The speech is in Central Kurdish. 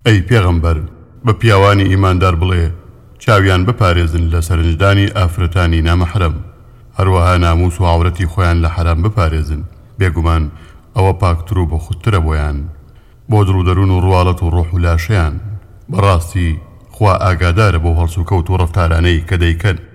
ئەی پێغەمبەر بە پیاوانی ئیماندار بڵێ چاویان بپارێزن لە سەرنجدانی ئافرەتانی نامەحرەم، هەروەها ناموس و عەورەتی خۆیان لە حەرام بپارێزن، بێگومان ئەوە پاکتر و بە خودترە بۆیان بۆ دڕودەروون و ڕواڵەت و ڕۆح و لاشەیان. بەڕاستی خوا ئاگادارە بۆ هەڵسوکەوت و ڕەفتارانەی کە دەیکەن.